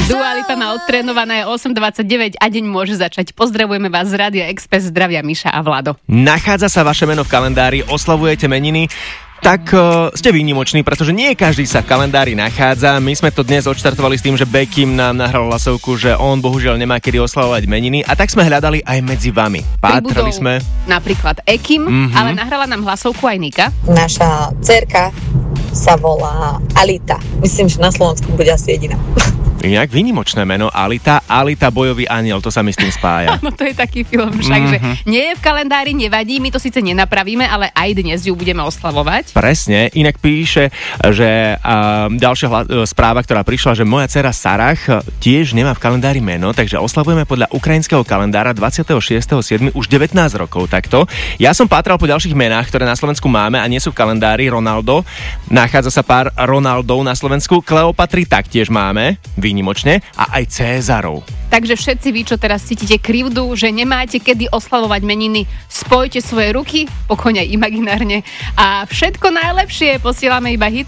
Dua Lipa má odtrénované 8:29 a deň môže začať. Pozdravujeme vás z Rádia Express, zdravia Miša a Vlado. Nachádza sa vaše meno v kalendári, oslavujete meniny, tak ste výnimoční, pretože nie každý sa v kalendári nachádza. My sme to dnes odštartovali s tým, že Bekim nám nahral hlasovku, že on bohužiaľ nemá kedy oslavovať meniny, a tak sme hľadali aj medzi vami. Pátrali sme. Napríklad Ekim, ale nahrala nám hlasovku aj Nika. Naša dcerka sa volá Alita. Myslím, že na Slovensku bude asi jediná. Inak výnimočné meno Alita, bojový aniel, to sa mi s tým spája. Áno, to je taký film však, že nie je v kalendári, nevadí, my to síce nenapravíme, ale aj dnes ju budeme oslavovať. Presne, inak píše, že ďalšia správa, ktorá prišla, že moja dcera Sarah tiež nemá v kalendári meno, takže oslavujeme podľa ukrajinského kalendára 26.7. už 19 rokov takto. Ja som pátral po ďalších menách, ktoré na Slovensku máme a nie sú v kalendári. Ronaldo, nachádza sa pár Ronaldov na Slovensku, Kleopatry taktiež máme, výnimočne, a aj Cézarov. Takže všetci vy, čo teraz cítite krivdu, že nemáte kedy oslavovať meniny, spojte svoje ruky, pokojne imaginárne, a všetko najlepšie, posielame iba hity.